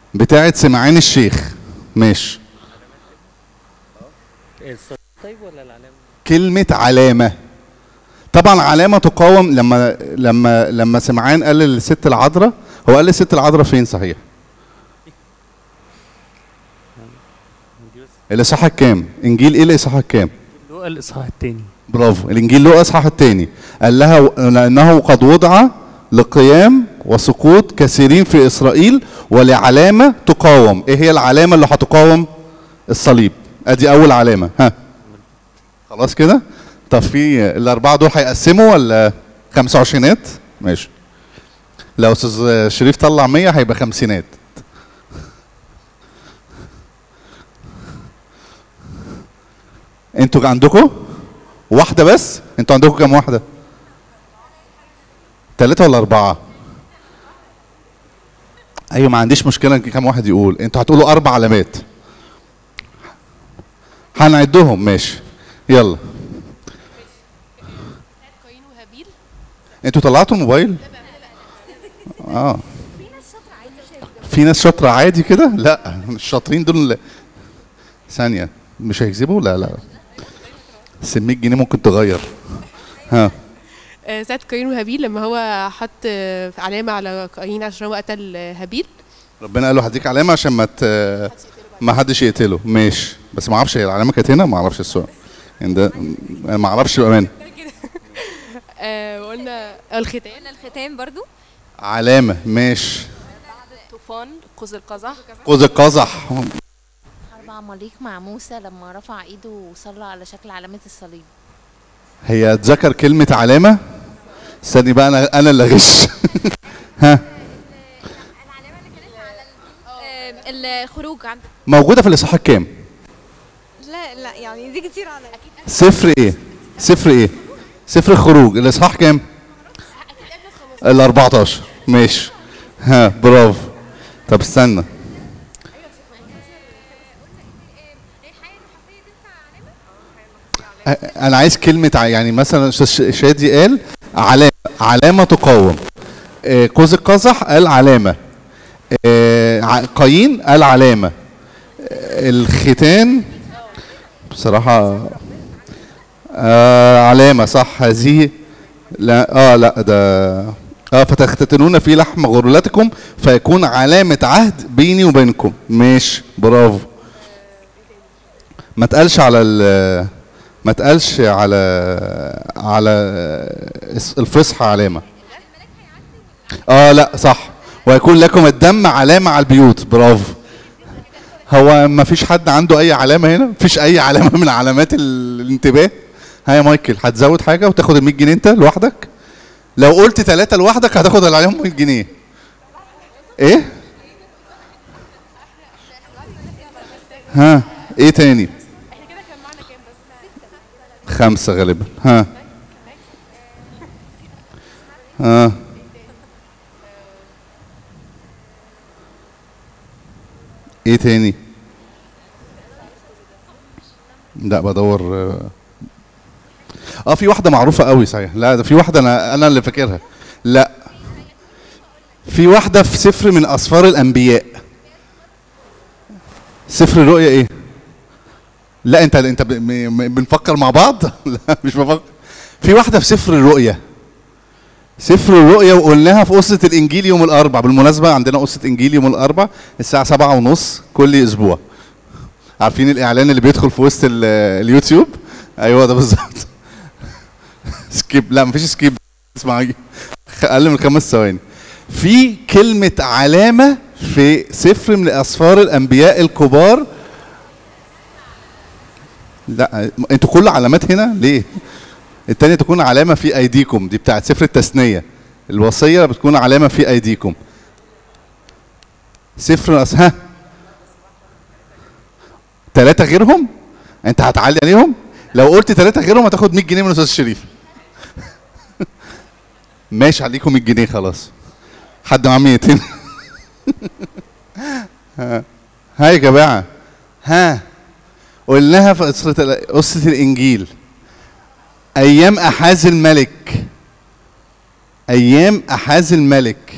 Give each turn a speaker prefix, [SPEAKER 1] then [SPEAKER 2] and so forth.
[SPEAKER 1] بتاعت سمعان الشيخ. ماشي.
[SPEAKER 2] طيب ولا العلامة؟
[SPEAKER 1] كلمة علامة. طبعا علامة تقاوم. لما سمعان قال للست العذراء، هو قال للست العذراء فين صحيح؟ الاصحاح الكام؟ انجيل ايه الاصحاح الكام؟
[SPEAKER 2] لوقا الاصحاح الثاني.
[SPEAKER 1] برافو، الانجيل لوقا الاصحاح الثاني. قال لها لانه قد وضع لقيام وسقوط كثيرين في اسرائيل ولعلامه تقاوم. ايه هي العلامه اللي هتقاوم؟ الصليب. ادي اول علامه. ها خلاص كده. طب في الاربعه دول هيقسموا ولا 25؟ ماشي. لو استاذ شريف طلع 100 هيبقى 50. انتوا عندكم واحده بس؟ انتوا عندكم كام واحده؟ 3 ولا 4؟ ايوه ما عنديش مشكله كام واحد يقول. انتوا هتقولوا 4 علامات هنعدهم. ماشي يلا.
[SPEAKER 3] قايين وهابيل.
[SPEAKER 1] انتوا طلعتوا الموبايل؟ اه في ناس شاطره عادي كده. لا الشاطرين دول ثانيه مش هيكذبوا. لا لا 100 جنيه ممكن تغير. ها
[SPEAKER 3] ساعة قايين وهابيل لما هو حط علامة على قايين عشان هو قتل هابيل.
[SPEAKER 1] ربنا قال له هديك علامه عشان ما حدش يقتله. ماشي بس ما اعرفش هي العلامه كانت هنا. ما اعرفش السؤال يعني ده، انا ما اعرفش بامانه.
[SPEAKER 3] وقلنا الختان.
[SPEAKER 4] الختان برضو
[SPEAKER 1] علامه. ماشي.
[SPEAKER 3] طوفان، قوس القزح.
[SPEAKER 1] قوس القزح.
[SPEAKER 4] حرب عماليق مع موسى لما رفع ايده وصلى على شكل علامة الصليب.
[SPEAKER 1] هي اتذكر كلمة علامة؟ استني بقى أنا اللي غش. ها
[SPEAKER 4] العلامة اللي كانت على الخروج عندك
[SPEAKER 1] موجودة في الإصحاح الكام؟
[SPEAKER 4] لا يعني دي كتير على اكيد.
[SPEAKER 1] صفر إيه؟ صفر إيه؟ صفر الخروج. الإصحاح كام؟ ال 14. ماشي. ها برافو. طب استنى. انا عايز كلمه يعني مثلا شادي قال علامه تقاوم. قوس القزح قال علامه. قايين قال علامه. الختان بصراحه علامه صح. هذه لا لا ده فتختتنون في لحم غرلتكم فيكون علامه عهد بيني وبينكم. ماشي برافو. ما تقالش على الفصحى علامة. لا صح. ويكون لكم الدم علامة على البيوت. برافو. هو ما فيش حد عنده أي علامة هنا؟ مفيش أي علامة من علامات الانتباه؟ ها يا مايكل هتزود حاجة وتاخد ال 100 جنيه أنت لوحدك؟ لو قلت 3 لوحدك هتاخد اللي عليهم 100 جنيه. إيه؟ ها إيه تاني؟ 5 غالبا. ها ايه تاني؟ لا بدور. في واحدة معروفة قوي صحيح. لا ده في واحدة انا اللي فاكرها. لا في واحدة في سفر من اسفار الانبياء. سفر الرؤيا ايه؟ لا انت بنفكر مع بعض. لا مش بفكر. في واحده في سفر الرؤيا. سفر الرؤيا وقلناها في قصه الانجيل يوم الاربعاء. بالمناسبه عندنا قصه انجيل يوم الاربعاء الساعه 7:30 كل اسبوع. عارفين الاعلان اللي بيدخل في وسط اليوتيوب؟ ايوه ده بالظبط. سكيب. لا مفيش سكيب. اسمع اقل من 5 ثواني. في كلمه علامه في سفر من اسفار الانبياء الكبار. لا انتوا كل علامات هنا ليه؟ التانية تكون علامة في أيديكم. دي بتاعت سفر التثنية. الوصية بتكون علامة في أيديكم. سفر ها 3 غيرهم؟ أنت هتعلي عليهم؟ لو قلت 3 غيرهم هتاخد 100 جنيه من أستاذ شريف. ماشي عليكم 100 جنيه خلاص. حد معاه 200؟ ها يا جماعة. ها قلناها في قصة الإنجيل. أيام أحاز الملك. أيام أحاز الملك